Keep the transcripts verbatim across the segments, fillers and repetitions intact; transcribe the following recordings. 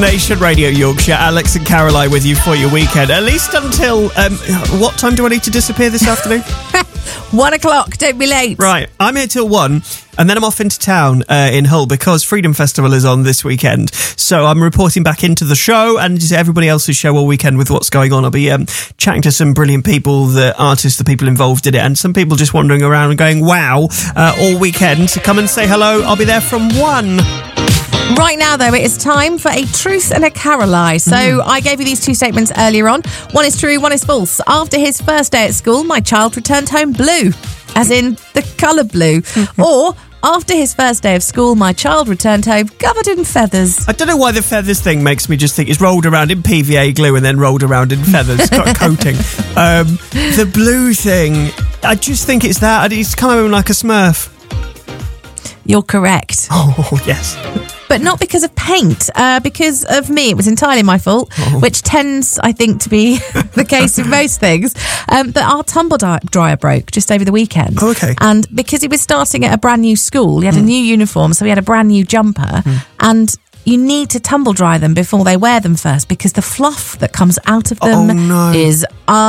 Nation Radio Yorkshire, Alex and Caroline with you for your weekend. At least until, um, what time do I need to disappear this afternoon? One o'clock, don't be late. Right, I'm here till one, and then I'm off into town uh, in Hull because Freedom Festival is on this weekend. So I'm reporting back into the show and just everybody else's show all weekend with what's going on. I'll be um, chatting to some brilliant people, the artists, the people involved in it, and some people just wandering around and going, wow, uh, all weekend. So come and say hello. I'll be there from one. Right now, though, it is time for a truth and a Caroline. So mm. I gave you these two statements earlier on. One is true, one is false. After his first day at school, my child returned home blue, as in the colour blue. Or, after his first day of school, my child returned home covered in feathers. I don't know why the feathers thing makes me just think it's rolled around in P V A glue and then rolled around in feathers, got a coating. Um, the blue thing, I just think it's that. He's come home like a Smurf. You're correct. Oh, yes. But not because of paint, uh, because of me. It was entirely my fault, oh. which tends, I think, to be the case with most things. Um, but our tumble dryer broke just over the weekend. Oh, okay. And because he was starting at a brand new school, he had mm. a new uniform, so he had a brand new jumper. Mm. And you need to tumble dry them before they wear them first because the fluff that comes out of them oh, no. is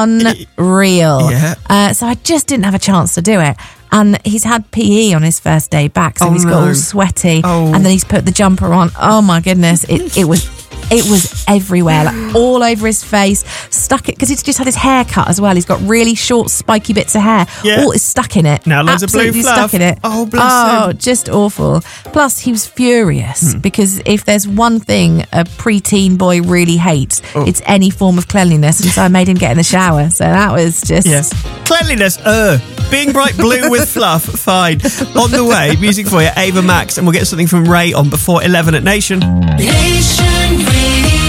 unreal. Yeah. Uh, so I just didn't have a chance to do it. And he's had P E on his first day back, so oh, he's no. got all sweaty. Oh. And then he's put the jumper on. Oh my goodness, it it was it was everywhere, like all over his face, stuck it because he's just had his hair cut as well. He's got really short, spiky bits of hair. Yeah. All is stuck in it. Now loads Absolutely of blue fluff. stuck in it. Oh, bless oh, him. just awful. Plus, he was furious hmm. because if there's one thing a preteen boy really hates, oh. it's any form of cleanliness. And so I made him get in the shower. So that was just yes. Cleanliness. Uh, being bright blue with fluff. Fine. On the way, music for you, Ava Max, and we'll get something from Ray on before eleven at Nation. Nation Radio.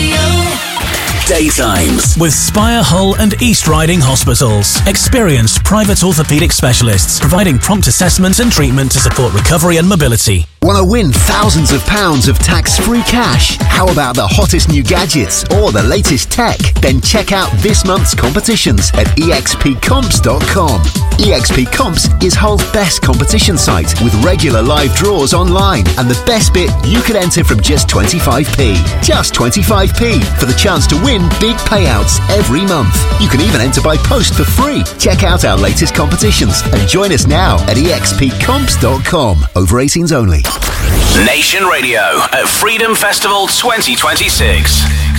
Daytimes with Spire, Hull and East Riding Hospitals. Experienced private orthopaedic specialists providing prompt assessment and treatment to support recovery and mobility. Want to win thousands of pounds of tax-free cash? How about the hottest new gadgets or the latest tech? Then check out this month's competitions at e x p comps dot com. E X P Comps is Hull's best competition site with regular live draws online, and the best bit, you can enter from just twenty-five p. Just twenty-five p for the chance to win big payouts every month. You can even enter by post for free. Check out our latest competitions and join us now at e x p comps dot com. Over eighteens only. Nation Radio at Freedom Festival twenty twenty-six.